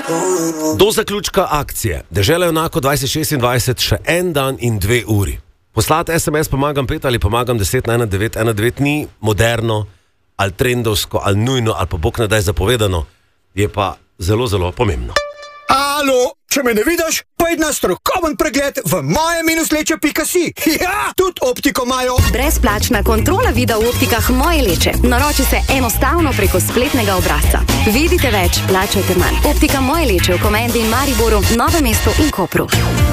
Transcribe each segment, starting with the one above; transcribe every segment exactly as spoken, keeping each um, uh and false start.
Do zaključka akcije Dežela junakov dvajset šestindvajset še en dan in dve uri. Poslati es em es pomagam pet ali pomagam deset na ena devet ena devet ni moderno ali trendovsko ali nujno ali pa bog ne daj zapovedano, je pa zelo, zelo pomembno. Alo, če me ne vidiš, pojdi na strokoven pregled v moje minusleče pika si. Ja, tudi optiko imajo. Brezplačna kontrola vida v optikah Moje Leče. Naroči se enostavno preko spletnega obrazca. Vidite več, plačajte manj. Optika Moje Leče v Komendi in Mariboru, Novem mestu in Kopru.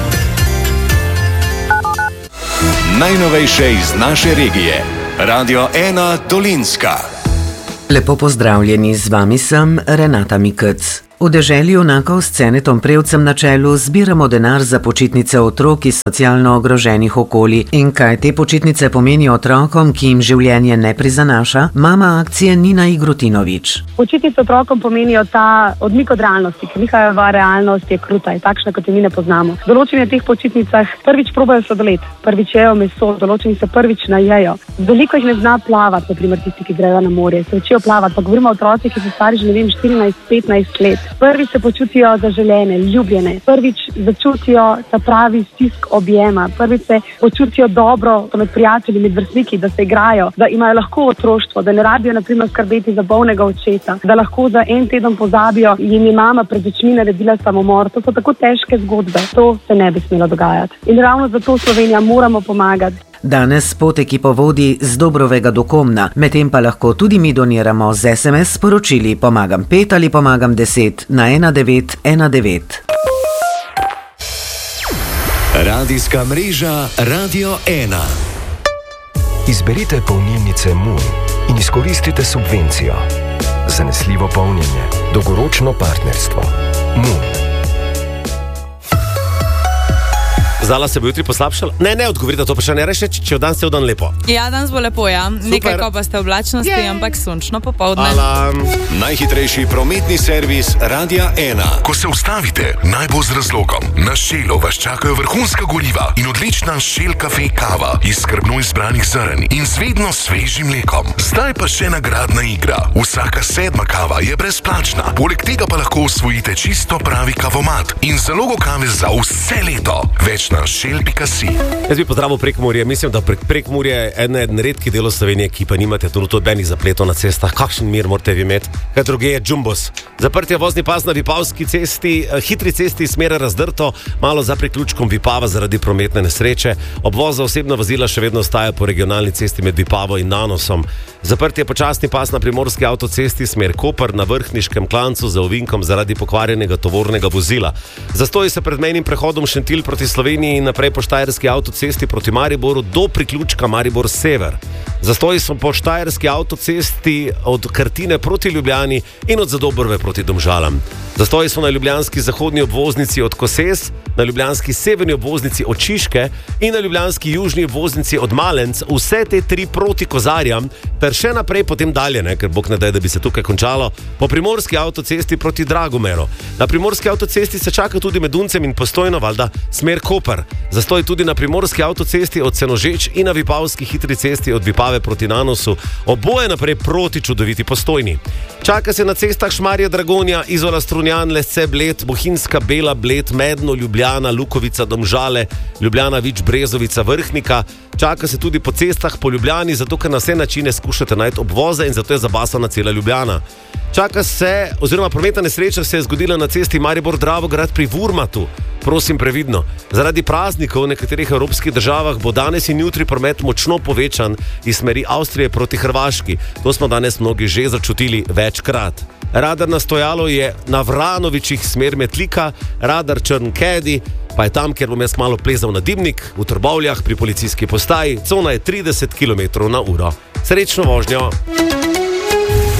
Najnovejše iz naše regije. Radio ena Dolinska. Lepo pozdravljeni, z vami sem Renata Mikec. V Deželi junakov s Cenetom Prevcem na čelu zbiramo denar za počitnice otrok iz socialno ogroženih okolij. In kaj te počitnice pomenijo otrokom, ki jim življenje ne prizanaša? Mama akcije Nina Igrutinović. Počitnice otrokom pomenijo ta odmik od realnosti, ker njihova realnost je kruta in takšna, kot jo mi ne poznamo. Določeni na teh počitnicah prvič probajo sladoled, prvič jejo meso, določeni se prvič najejo. Veliko jih ne zna plavati, na primer tisti, ki grejo na morje, se učijo plavati, pa govorimo o otrocih, ki so stari že ne vem štirinajst petnajst let. Prvič se počutijo zaželene, ljubljene, prvič začutijo ta pravi stisk objema, prvič se počutijo dobro med prijatelji, med vrstniki, da se igrajo, da imajo lahko otroštvo, da ne rabijo na primer skrbeti za bolnega očeta, da lahko za en teden pozabijo, jim je mama pred očmi naredila samomor. To so tako težke zgodbe, to se ne bi smelo dogajati. In ravno zato Slovenija moramo pomagati. Danes pot ekipo vodi z Dobrovega do Komna, medtem pa lahko tudi mi doniramo z es em es sporočili pomagam pet ali pomagam deset na ena devet ena devet. Radijska mreža Radio ena. Izberite polnilnice Moon in izkoristite subvencijo. Zanesljivo polnjenje, dolgoročno partnerstvo. Moon. Zala se bo jutri poslabšala? Ne, ne odgovorite to vprašanje, reči, če je dan se v dan lepo. Ja, danes bo lepo, ja. Nekaj kopaste oblačnosti, Jej. ampak sončno popoldne. Alam. Najhitrejši prometni servis Radia ena. Ko se ustavite, naj bo z razlogom. Na Shellu vas čakajo vrhunska goriva in odlična Shell kafe kava iz skrbno izbranih zrn in z vedno svežim mlekom. Zdaj pa še nagradna igra. Vsaka sedma kava je brezplačna. Poleg tega pa lahko osvojite čisto pravi kavomat in zalogo kave za vse leto. Več na shell pika si. Jaz bi pozdravil Prekmurje. Mislim, da prek Prekmurje je eden redki delov Slovenije, ki pa nimate nobenih zapletov na cestah. Kakšen mir morate vi imeti? Kaj druge je džumbos. Zaprt je vozni pas na Vipavski cesti, hitri cesti smere razdrto, malo za priključkom Vipava zaradi prometne nesreče. Obvoz za osebna vozila še vedno ostaja po regionalni cesti med Vipavo in Nanosom. Zaprt je počasni pas na primorski avtocesti smer Koper na Vrhniškem klancu za ovinkom zaradi pokvarjenega tovornega vozila. Zastoji se pred mejnim prehodom Šentilj proti Sloveniji in naprej po štajerski avtocesti proti Mariboru do priključka Maribor Sever. Zastoji so po štajerski avtocesti od Krtine proti Ljubljani in od Zadobrve proti Domžalam. Zastoji so na ljubljanski zahodni obvoznici od Koses, na ljubljanski severni obvoznici od Šiške in na ljubljanski južni obvoznici od Malenc, vse te tri proti Kozarjam, ter še naprej potem dalje, ne, ker bog ne daj, da bi se tukaj končalo, po primorski avtocesti proti Dragomeru. Na primorski avtocesti se čaka tudi med Duncem in Postojno, valjda smer Koper. Zastoj tudi na primorski avtocesti od Senožeč in na Vipavski hitri cesti od Vipave proti Nanosu, oboje naprej proti čudoviti Postojni. Čaka se na cestah Šmarje Dragonja, Izola Strunjan, Lesce Bled, Bohinjska Bela Bled, Medno, Ljubljana, Lukovica, Domžale, Ljubljana Vič, Brezovica, Vrhnika. Čaka se tudi po cestah po Ljubljani, zato ker na vse načine skušate najti obvoze in zato je zabasana cela Ljubljana. Čaka se, oziroma prometna nesreča se je zgodila na cesti Maribor-Dravograd pri Vurmatu. Prosim previdno. Zaradi praznikov v nekaterih evropskih državah bo danes in jutri promet močno povečan iz smeri Avstrije proti Hrvaški. To smo danes mnogi že začutili večkrat. Radar na stojalo je na Vranovičih smer Metlika, radar Črnkedi pa je tam, kjer bom jaz malo plezal na dimnik, v Trbovljah pri policijski postaji, cona je trideset kilometrov na uro. Srečno vožnjo!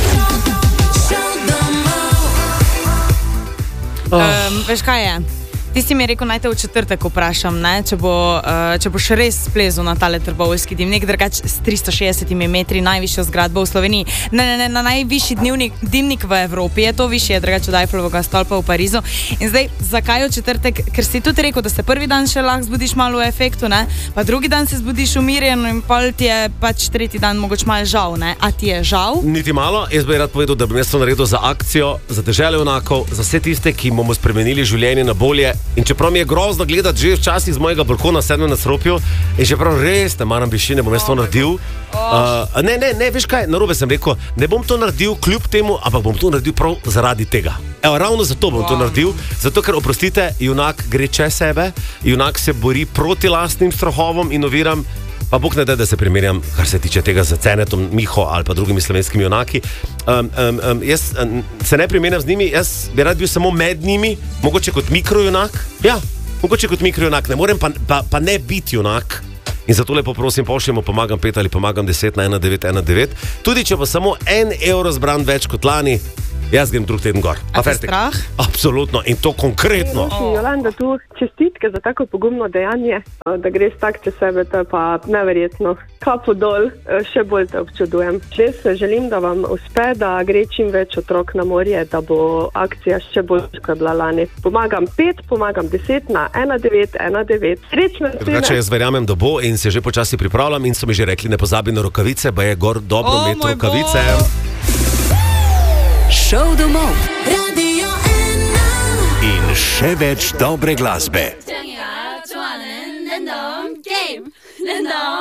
Um, veš kaj je? Ti si mi rekel, naj te v četrtek vprašam, ne, če, bo, uh, če boš res splezil na tale trboveljski dimnik, drugač s tristo šestdesetimi metri najvišjo zgradbo v Sloveniji. Ne, ne, ne, na najvišji dnevnik, dimnik v Evropi je to višje, drugač od Eiffelovega stolpa v Parizu. In zdaj, zakaj v četrtek? Ker si tudi rekel, da se prvi dan še lahko zbudiš malo v efektu, ne, pa drugi dan se zbudiš umirjeno in pol ti je pač tretji dan mogoče malo žal, ne. A ti je žal? Niti malo, jaz bi rad povedal, da bi mesto naredil za akcijo, za dežele junakov, za vse tiste, ki bomo spremenili življenje na bolje. In čeprav mi je grozno gledati že včasih z mojega balkona sedem na stropju, in čeprav res ne maram višine, bom jaz to naredil. Uh, ne, ne, ne, veš kaj, narobe sem rekel, ne bom to naredil kljub temu, ampak bom to naredil prav zaradi tega. Evo, ravno zato bom to naredil, zato ker, oprostite, junak gre čez sebe, junak se bori proti lastnim strahovom in oviram. Pa Bog ne da, da se primerjam, kar se tiče tega z Cenetom, Miho ali pa drugimi slovenskimi junaki. Um, um, um, jaz um, se ne primerjam z njimi, jaz bi rad bil samo med njimi, mogoče kot mikrojunak. Ja, mogoče kot mikrojunak, ne morem pa, pa, pa ne biti junak. In zato lepo prosim, pošljemo pomagam pet ali pomagam deset na ena devet ena devet. Tudi če pa samo en evro zbran več kot lani, jaz grem drug teden gor. A te strah? Absolutno, in to konkretno. Oh. Jolanda, tu čestitke za tako pogumno dejanje, da greš tak čez sebe, to je pa neverjetno. Kapo dol, še bolj te občudujem. Res želim, da vam uspe, da gre čim več otrok na morje, da bo akcija še bolj, kot je bila lani. Pomagam pet, pomagam deset na ena devet ena devet. Srečno vsem. Drugače jaz verjamem, da bo in se že počasi pripravljam in so mi že rekli, ne pozabi na rokavice, ba je gor dobro oh, imeti rokavice. Šov domov, Radio ena. In še več dobre glasbe.